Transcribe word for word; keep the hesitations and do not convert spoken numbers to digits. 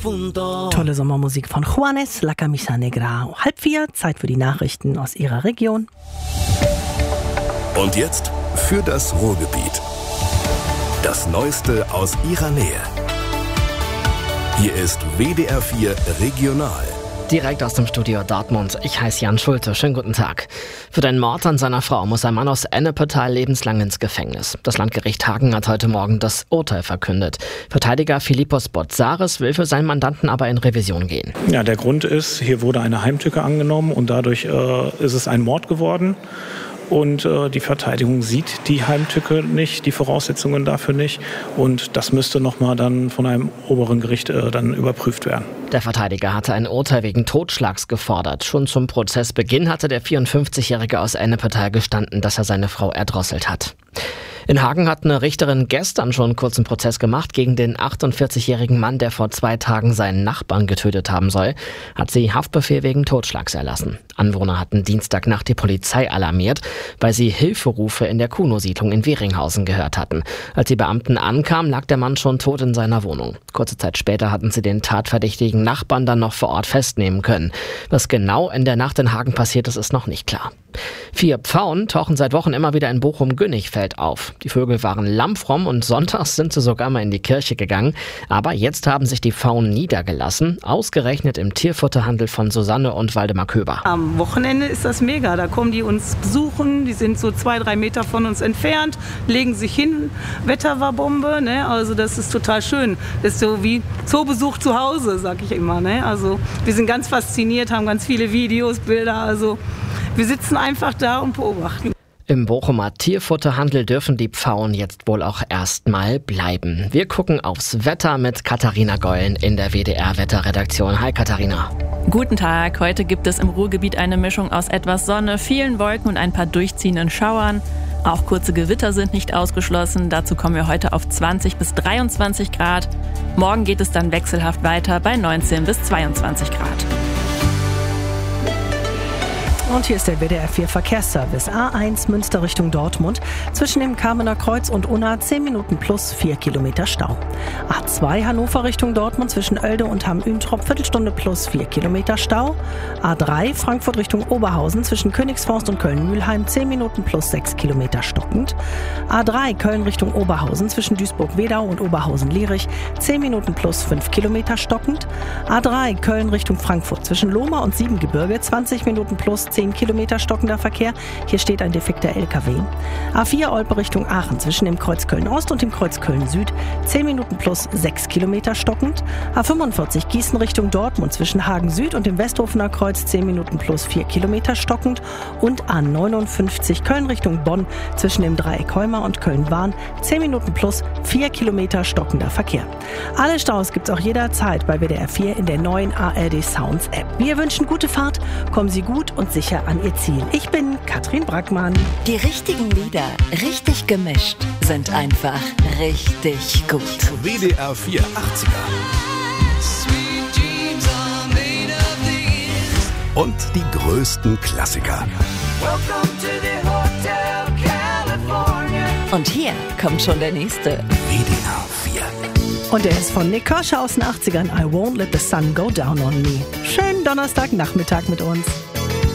difunto. Tolle Sommermusik von Juanes, La Camisa Negra. Halb vier, Zeit für die Nachrichten aus Ihrer Region. Und jetzt für das Ruhrgebiet. Das Neueste aus Ihrer Nähe. Hier ist W D R vier Regional. Direkt aus dem Studio Dortmund. Ich heiße Jan Schulte. Schönen guten Tag. Für den Mord an seiner Frau muss ein Mann aus Ennepetal lebenslang ins Gefängnis. Das Landgericht Hagen hat heute Morgen das Urteil verkündet. Verteidiger Philippos Botzaris will für seinen Mandanten aber in Revision gehen. Ja, der Grund ist, hier wurde eine Heimtücke angenommen und dadurch äh, ist es ein Mord geworden. Und äh, die Verteidigung sieht die Heimtücke nicht, die Voraussetzungen dafür nicht. Und das müsste nochmal dann von einem oberen Gericht äh, dann überprüft werden. Der Verteidiger hatte ein Urteil wegen Totschlags gefordert. Schon zum Prozessbeginn hatte der vierundfünfzigjährige aus Ennepetal gestanden, dass er seine Frau erdrosselt hat. In Hagen hat eine Richterin gestern schon einen kurzen Prozess gemacht gegen den achtundvierzigjährigen Mann, der vor zwei Tagen seinen Nachbarn getötet haben soll, hat sie Haftbefehl wegen Totschlags erlassen. Anwohner hatten Dienstagnacht die Polizei alarmiert, weil sie Hilferufe in der Kuno-Siedlung in Weringhausen gehört hatten. Als die Beamten ankamen, lag der Mann schon tot in seiner Wohnung. Kurze Zeit später hatten sie den tatverdächtigen Nachbarn dann noch vor Ort festnehmen können. Was genau in der Nacht in Hagen passiert ist, ist noch nicht klar. Vier Pfauen tauchen seit Wochen immer wieder in Bochum-Gönnigfeld auf. Die Vögel waren lammfromm und sonntags sind sie sogar mal in die Kirche gegangen. Aber jetzt haben sich die Pfauen niedergelassen, ausgerechnet im Tierfutterhandel von Susanne und Waldemar Köber. Am Wochenende ist das mega, da kommen die uns besuchen, die sind so zwei, drei Meter von uns entfernt, legen sich hin, Wetter war Bombe, ne? Also das ist total schön. Das ist so wie Zoobesuch zu Hause, sag ich immer. Ne? Also wir sind ganz fasziniert, haben ganz viele Videos, Bilder, also wir sitzen einfach da und beobachten. Im Bochumer Tierfutterhandel dürfen die Pfauen jetzt wohl auch erstmal bleiben. Wir gucken aufs Wetter mit Katharina Gollen in der W D R-Wetterredaktion. Hi Katharina. Guten Tag. Heute gibt es im Ruhrgebiet eine Mischung aus etwas Sonne, vielen Wolken und ein paar durchziehenden Schauern. Auch kurze Gewitter sind nicht ausgeschlossen. Dazu kommen wir heute auf zwanzig bis dreiundzwanzig Grad. Morgen geht es dann wechselhaft weiter bei neunzehn bis zweiundzwanzig Grad. Und hier ist der W D R vier Verkehrsservice. A eins Münster Richtung Dortmund. Zwischen dem Kamener Kreuz und Unna zehn Minuten plus vier Kilometer Stau. A zwei Hannover Richtung Dortmund zwischen Oelde und Hamm-Üntrop Viertelstunde plus vier Kilometer Stau. A drei Frankfurt Richtung Oberhausen zwischen Königsforst und Köln-Mülheim zehn Minuten plus sechs Kilometer stockend. A drei Köln Richtung Oberhausen zwischen Duisburg-Wedau und Oberhausen-Lierich zehn Minuten plus fünf Kilometer stockend. A drei Köln Richtung Frankfurt zwischen Lohmar und Siebengebirge zwanzig Minuten plus zehn Kilometer stockender Verkehr. Hier steht ein defekter L K W. A vier Olpe Richtung Aachen zwischen dem Kreuz Köln-Ost und dem Kreuz Köln-Süd zehn Minuten plus sechs Kilometer stockend. A fünfundvierzig Gießen Richtung Dortmund zwischen Hagen-Süd und dem Westhofener Kreuz zehn Minuten plus vier Kilometer stockend. Und A neunundfünfzig Köln Richtung Bonn zwischen dem Dreieck Heumar und Köln-Bahn zehn Minuten plus vier Kilometer stockender Verkehr. Alle Staus gibt's auch jederzeit bei W D R vier in der neuen A R D Sounds App. Wir wünschen gute Fahrt, kommen Sie gut und sicher an Ihr Ziel. Ich bin Katrin Brackmann. Die richtigen Lieder, richtig gemischt, sind einfach richtig gut. W D R vier achtziger. Und die größten Klassiker. Und hier kommt schon der nächste. W D R vier. Und der ist von Nick Kershaw aus den achtzigern. I won't let the sun go down on me. Schönen Donnerstagnachmittag mit uns.